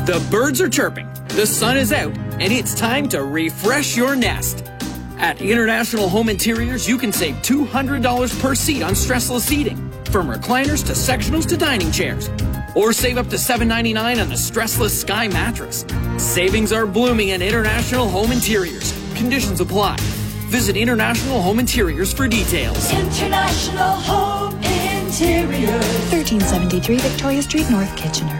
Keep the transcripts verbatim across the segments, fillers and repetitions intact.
The birds are chirping, the sun is out, and it's time to refresh your nest. At International Home Interiors, you can save two hundred dollars per seat on stressless seating, from recliners to sectionals to dining chairs. Or save up to seven ninety-nine on the stressless Sky mattress. Savings are blooming at International Home Interiors. Conditions apply. Visit International Home Interiors for details. International Home Interiors. thirteen seventy-three Victoria Street, North Kitchener.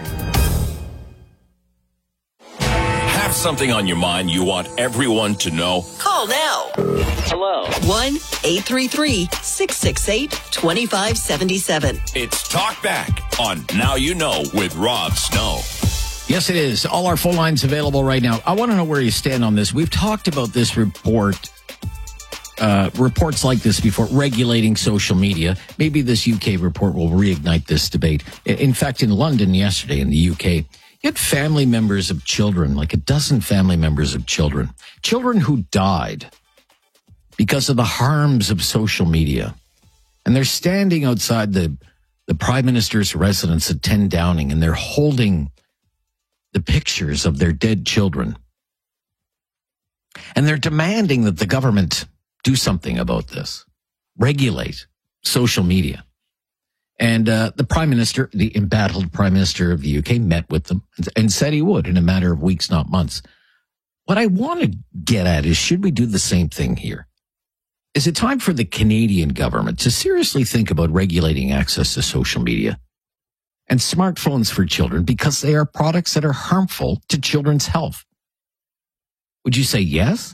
Have something on your mind you want everyone to know? Call now. Hello. one eight three three, six six eight, two five seven seven. It's Talk Back on Now You Know with Rob Snow. Yes, it is. All our phone lines available right now. I want to know where you stand on this. We've talked about this report, uh, reports like this before, regulating social media. Maybe this U K report will reignite this debate. In fact, in London yesterday, in the U K, you had family members of children, like a dozen family members of children, children who died because of the harms of social media. And they're standing outside the, the Prime Minister's residence at ten Downing, and they're holding the pictures of their dead children. And they're demanding that the government do something about this, regulate social media. And uh, the Prime Minister, the embattled Prime Minister of the U K, met with them and, and said he would in a matter of weeks, not months. What I want to get at is, should we do the same thing here? Is it time for the Canadian government to seriously think about regulating access to social media and smartphones for children, because they are products that are harmful to children's health? Would you say yes?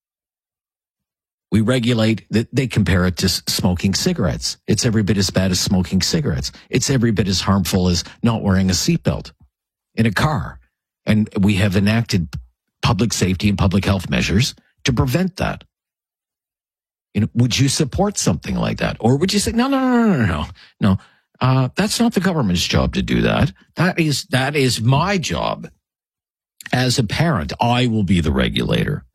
We regulate that. They compare it to smoking cigarettes. It's every bit as bad as smoking cigarettes. It's every bit as harmful as not wearing a seatbelt in a car. And we have enacted public safety and public health measures to prevent that. You know, would you support something like that? Or would you say, no, no, no, no, no, no, no. Uh, that's not the government's job to do that. That is, that is my job. As a parent, I will be the regulator.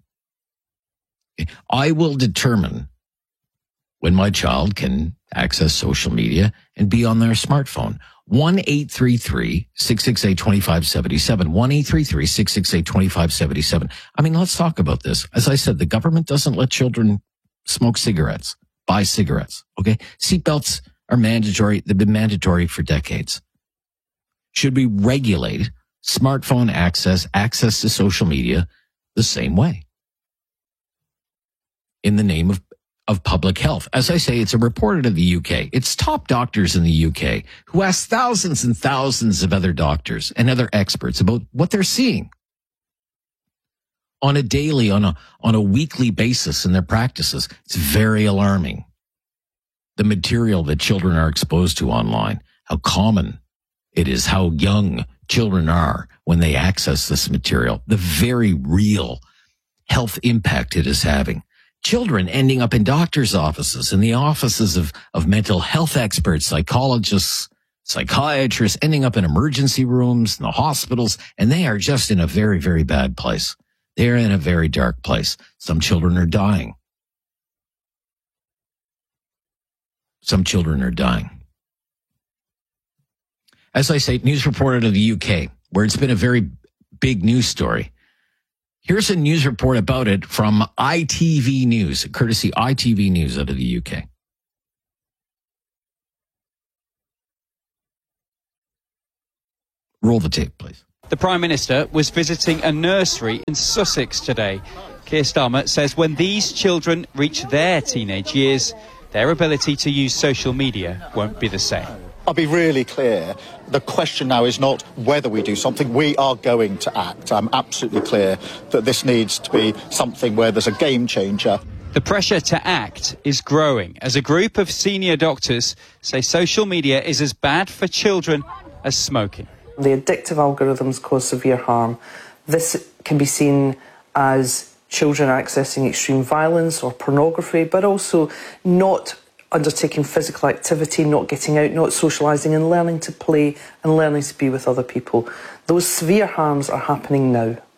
I will determine when my child can access social media and be on their smartphone. one eight three three, six six eight, two five seven seven. one eight three three, six six eight, two five seven seven. I mean, let's talk about this. As I said, the government doesn't let children smoke cigarettes, buy cigarettes, okay? Seatbelts are mandatory. They've been mandatory for decades. Should we regulate smartphone access, access to social media the same way? In the name of, of public health. As I say, it's a report out of the U K. It's top doctors in the U K who ask thousands and thousands of other doctors and other experts about what they're seeing on a daily, on a, on a weekly basis in their practices. It's very alarming. The material that children are exposed to online, how common it is, how young children are when they access this material, the very real health impact it is having. Children ending up in doctors' offices, in the offices of, of mental health experts, psychologists, psychiatrists, ending up in emergency rooms, in the hospitals, and they are just in a very, very bad place. They're in a very dark place. Some children are dying. Some children are dying. As I say, news report out of the U K, where it's been a very big news story. Here's a news report about it from I T V News, courtesy I T V News out of the U K. Roll the tape, please. The Prime Minister was visiting a nursery in Sussex today. Keir Starmer says when these children reach their teenage years, their ability to use social media won't be the same. I'll be really clear. The question now is not whether we do something. We are going to act. I'm absolutely clear that this needs to be something where there's a game changer. The pressure to act is growing as a group of senior doctors say social media is as bad for children as smoking. The addictive algorithms cause severe harm. This can be seen as children accessing extreme violence or pornography, but also not undertaking physical activity, not getting out, not socialising and learning to play and learning to be with other people. Those severe harms are happening now.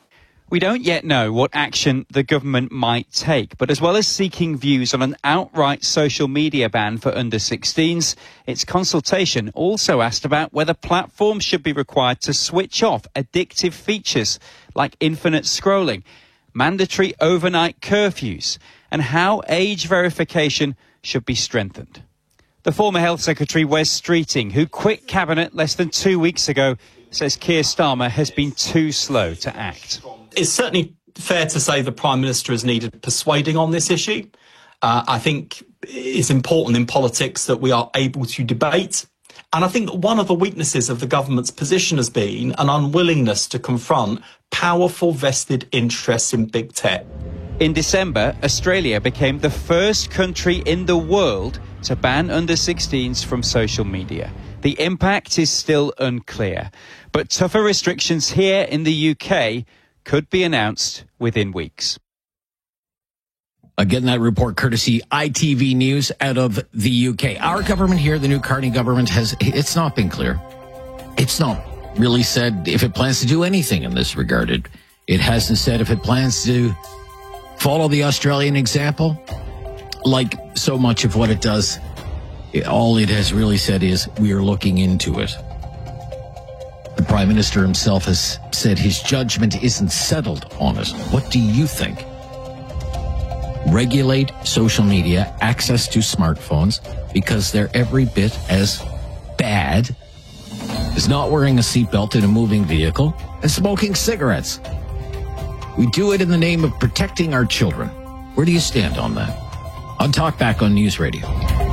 We don't yet know what action the government might take, but as well as seeking views on an outright social media ban for under sixteens, its consultation also asked about whether platforms should be required to switch off addictive features like infinite scrolling, mandatory overnight curfews, and how age verification should be strengthened. The former Health Secretary, Wes Streeting, who quit Cabinet less than two weeks ago, says Keir Starmer has been too slow to act. It's certainly fair to say the Prime Minister has needed persuading on this issue. Uh, I think it's important in politics that we are able to debate. And I think one of the weaknesses of the government's position has been an unwillingness to confront powerful vested interests in big tech. In December, Australia became the first country in the world to ban under sixteens from social media. The impact is still unclear, but tougher restrictions here in the U K could be announced within weeks. Again, that report courtesy I T V News out of the U K. Our government here, the new Carney government, has, it's not been clear. It's not really said if it plans to do anything in this regard. It, it hasn't said if it plans to follow the Australian example. Like so much of what it does, it, all it has really said is we are looking into it. The Prime Minister himself has said his judgment isn't settled on it. What do you think? Regulate social media, access to smartphones, because they're every bit as bad as not wearing a seatbelt in a moving vehicle and smoking cigarettes. We do it in the name of protecting our children. Where do you stand on that? On Talkback on News Radio.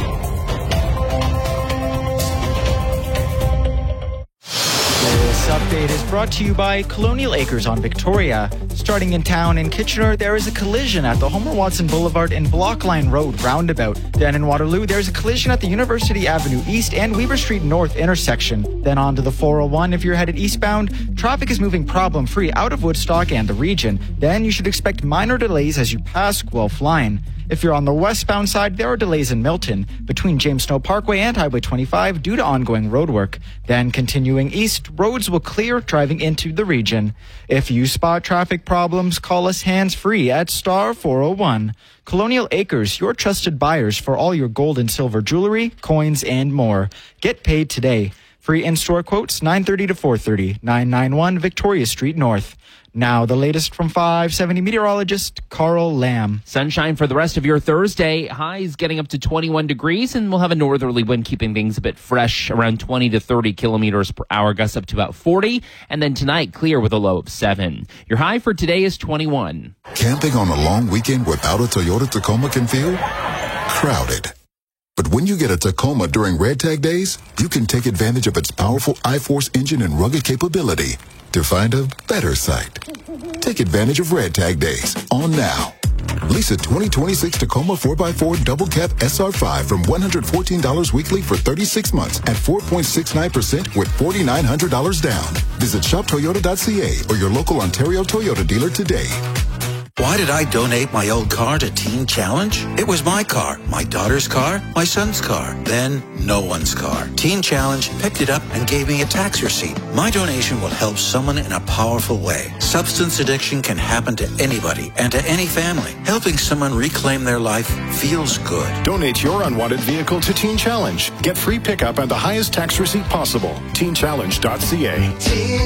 This update is brought to you by Colonial Acres on Victoria. Starting in town in Kitchener, there is a collision at the Homer Watson Boulevard and Blockline Road roundabout. Then in Waterloo, there's a collision at the University Avenue East and Weber Street North intersection. Then on to the four oh one if you're headed eastbound. Traffic is moving problem-free out of Woodstock and the region. Then you should expect minor delays as you pass Guelph Line. If you're on the westbound side, there are delays in Milton between James Snow Parkway and Highway twenty-five due to ongoing roadwork. Then continuing east, roads will clear driving into the region. If you spot traffic problems, call us hands-free at star four oh one. Colonial Acres, your trusted buyers for all your gold and silver jewelry, coins, and more. Get paid today. Free in-store quotes nine thirty to four thirty, nine ninety-one Victoria Street North. Now, the latest from five seventy meteorologist Carl Lamb. Sunshine for the rest of your Thursday. Highs getting up to twenty-one degrees, and we'll have a northerly wind keeping things a bit fresh, around twenty to thirty kilometers per hour, gusts up to about forty. And then tonight, clear with a low of seven. Your high for today is twenty-one. Camping on a long weekend without a Toyota Tacoma can feel crowded. But when you get a Tacoma during Red Tag Days, you can take advantage of its powerful I-Force engine and rugged capability to find a better site. Take advantage of Red Tag Days on now. Lease a twenty twenty-six Tacoma four by four Double Cab S R five from one hundred fourteen dollars weekly for thirty-six months at four point six nine percent with four thousand nine hundred dollars down. Visit shop toyota dot c a or your local Ontario Toyota dealer today. Why did I donate my old car to Teen Challenge? It was my car, my daughter's car, my son's car, then no one's car. Teen Challenge picked it up and gave me a tax receipt. My donation will help someone in a powerful way. Substance addiction can happen to anybody and to any family. Helping someone reclaim their life feels good. Donate your unwanted vehicle to Teen Challenge. Get free pickup and the highest tax receipt possible. teen challenge dot c a.